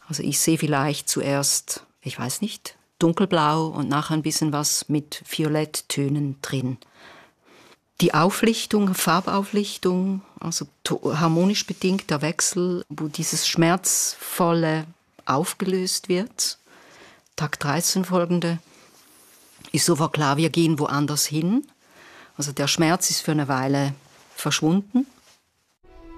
Also ich sehe vielleicht zuerst, ich weiß nicht, dunkelblau und nachher ein bisschen was mit Violetttönen drin. Die Auflichtung, Farbauflichtung, also harmonisch bedingt der Wechsel, wo dieses Schmerzvolle aufgelöst wird. Takt 13 folgende ist sofort klar, wir gehen woanders hin. Also der Schmerz ist für eine Weile verschwunden.